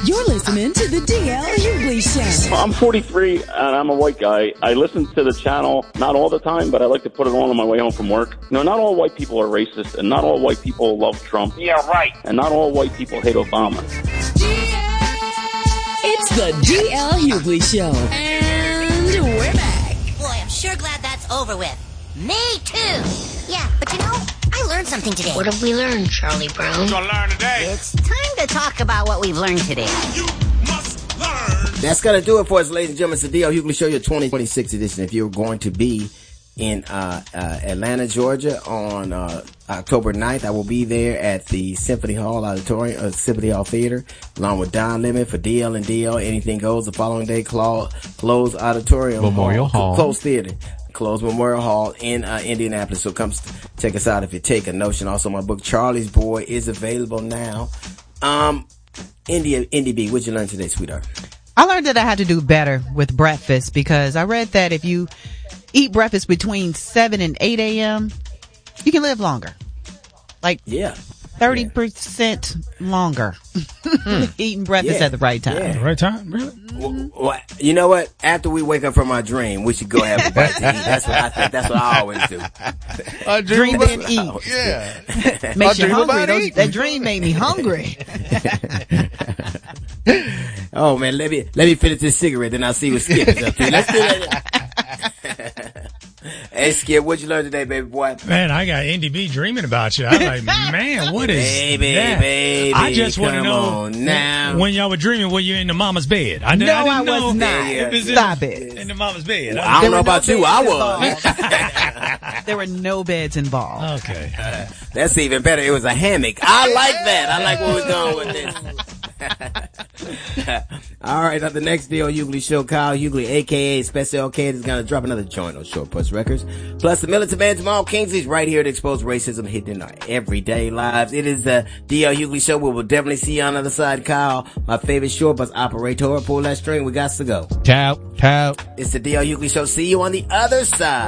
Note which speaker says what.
Speaker 1: You're listening to the DL Hughley Show.
Speaker 2: I'm 43 and I'm a white guy. I listen to the channel, not all the time, but I like to put it on my way home from work. You know, not all white people are racist and not all white people love Trump.
Speaker 3: Yeah, right.
Speaker 2: And not all white people hate Obama.
Speaker 1: It's the DL Hughley Show. And we're back.
Speaker 4: Boy, I'm sure glad that's over with. Me too. Yeah, but you know, I learned something today.
Speaker 5: What have we learned, Charlie Brown?
Speaker 3: What you gonna learn today?
Speaker 4: It's time to talk about what we've learned today.
Speaker 3: You must learn.
Speaker 6: That's going to do it for us, ladies and gentlemen. It's the D.L. Hughley Show, your 2026 edition. If you're going to be in Atlanta, Georgia on October 9th, I will be there at the Symphony Hall Auditorium, Symphony Hall Theater, along with Don Lemon for DL and DL. Anything goes. The following day, close auditorium.
Speaker 7: Memorial Hall.
Speaker 6: Close theater. Close Memorial Hall in Indianapolis. So come check us out if you take a notion. Also, my book, Charlie's Boy, is available now. Indy B, what'd you learn today, sweetheart?
Speaker 8: I learned that I had to do better with breakfast because I read that if you eat breakfast between 7 and 8 a.m., you can live longer. Like 30% longer. Eating breakfast at the right time.
Speaker 7: At the right time? Really?
Speaker 6: Well, you know what? After we wake up from our dream, we should go have a bite to eat. That's what I think. That's what I always do.
Speaker 8: Dream then eat.
Speaker 7: Yeah.
Speaker 8: Makes you hungry. That dream made me hungry.
Speaker 6: Oh man, let me finish this cigarette, then I'll see what Skip is up to. Let's do that. Hey Skip, what'd you learn today, baby boy?
Speaker 7: Man, I got Indy B dreaming about you. I'm like, man, what is that?
Speaker 6: Baby,
Speaker 7: I just want to know
Speaker 6: now.
Speaker 7: when y'all were dreaming, were you in the mama's bed? I
Speaker 8: I
Speaker 7: didn't know
Speaker 8: was not.
Speaker 7: if it's
Speaker 8: Stop it.
Speaker 7: in the mama's bed.
Speaker 6: Well, I don't know about you. I was.
Speaker 8: There were no beds involved.
Speaker 7: Okay.
Speaker 6: That's even better. It was a hammock. I like that. I like where we're going with this. All right, on the next DL Hughley Show, Kyle Hughley, a.k.a. Special K, is going to drop another joint on Short Bus Records. Plus, the militant man Jamal Kingsley's right here to expose racism hidden in our everyday lives. It is the DL Hughley Show. We will definitely see you on the other side, Kyle. My favorite Short Bus operator. Pull that string. We got to go.
Speaker 7: Ciao.
Speaker 6: It's the DL Hughley Show. See you on the other side.